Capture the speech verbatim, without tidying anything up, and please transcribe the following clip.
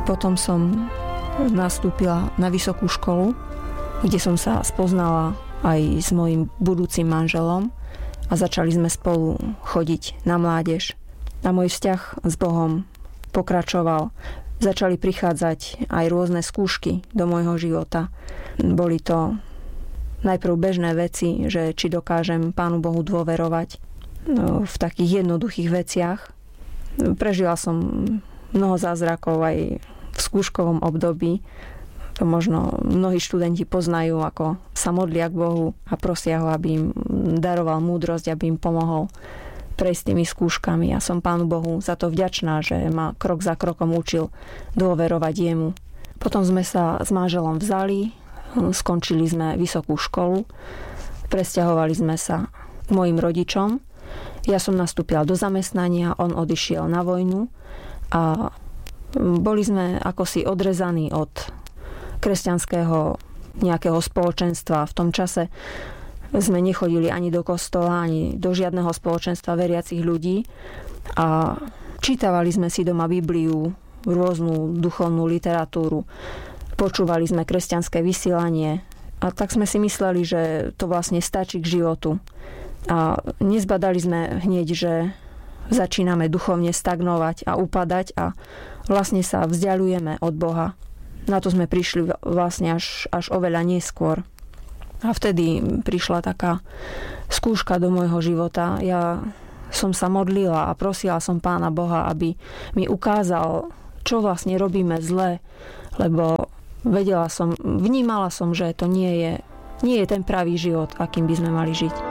Potom som nastúpila na vysokú školu, kde som sa spoznala aj s mojím budúcim manželom a začali sme spolu chodiť na mládež. A môj vzťah s Bohom pokračoval. Začali prichádzať aj rôzne skúšky do môjho života. Boli to najprv bežné veci, že či dokážem Pánu Bohu dôverovať v takých jednoduchých veciach. Prežila som mnoho zázrakov aj v skúškovom období. To možno mnohí študenti poznajú, ako sa modlia k Bohu a prosia ho, aby im daroval múdrosť, aby im pomohol prejsť tými skúškami. Ja som Pánu Bohu za to vďačná, že ma krok za krokom učil dôverovať jemu. Potom sme sa s manželom vzali, skončili sme vysokú školu, presťahovali sme sa k mojim rodičom. Ja som nastúpila do zamestnania, on odišiel na vojnu a boli sme akosi odrezaní od kresťanského nejakého spoločenstva. V tom čase sme nechodili ani do kostola, ani do žiadneho spoločenstva veriacich ľudí a čítavali sme si doma Bibliu, rôznu duchovnú literatúru, počúvali sme kresťanské vysielanie a tak sme si mysleli, že to vlastne stačí k životu. A nezbadali sme hneď, že začíname duchovne stagnovať a upadať a vlastne sa vzdialujeme od Boha. Na to sme prišli vlastne až, až oveľa neskôr. A vtedy prišla taká skúška do môjho života. Ja som sa modlila a prosila som Pána Boha, aby mi ukázal, čo vlastne robíme zle, lebo vedela som, vnímala som, že to nie je, nie je ten pravý život, akým by sme mali žiť.